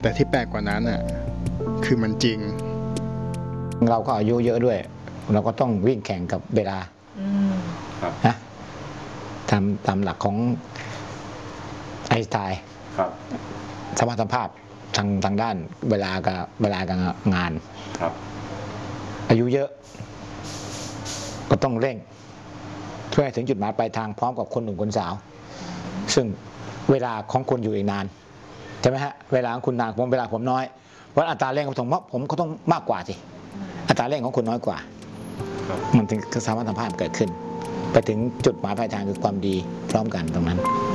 แต่ที่แปลกกว่านั้นอ่ะคือมันจริงเราก็อายุเยอะด้วยเราก็ต้องวิ่งแข่งกับเวลานะตามหลักของไอน์สไตน์สมรรถภาพทางด้านเวลากับงานอายุเยอะก็ต้องเร่งเพื่อให้ถึงจุดหมายปลายทางพร้อมกับคนหนุ่มคนสาวซึ่งเวลาของคุณอยู่อีกนานใช่ไหมฮะเวลาของคุณนานเวลาผมน้อยเพราะอัตราเร่งของผมก็ต้องมากกว่าสิอัตราเร่งของคุณน้อยกว่ามันถึงสมรรถภาพเกิดขึ้นไปถึงจุดหมายปลายทางคือความดีพร้อมกันตรงนั้น